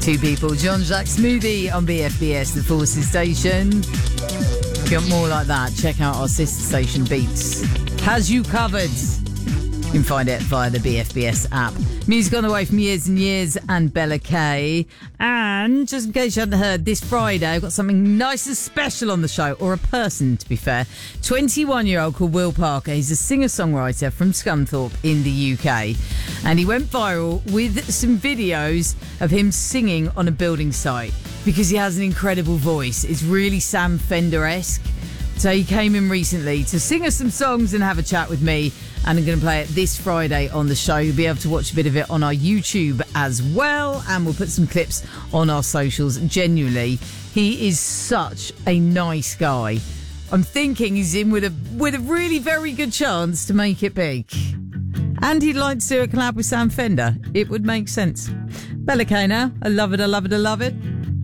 Two people, Jean-Jacques Smoothie on BFBS, the Forces Station. If you want more like that, check out our sister station Beats. Has you covered. You can find it via the BFBS app. Music on the way from Years and Years and Bella Kay. And just in case you hadn't heard, this Friday I've got something nice and special on the show, or a person to be fair. 21-year-old called Will Parker. He's a singer-songwriter from Scunthorpe in the UK. And he went viral with some videos of him singing on a building site because he has an incredible voice. It's really Sam Fender-esque. So he came in recently to sing us some songs and have a chat with me, and I'm going to play it this Friday on the show. You'll be able to watch a bit of it on our YouTube as well, and we'll put some clips on our socials. Genuinely, he is such a nice guy. I'm thinking he's in with a really very good chance to make it big. And he'd like to do a collab with Sam Fender. It would make sense. Bella Kay now. I love it, I love it, I love it.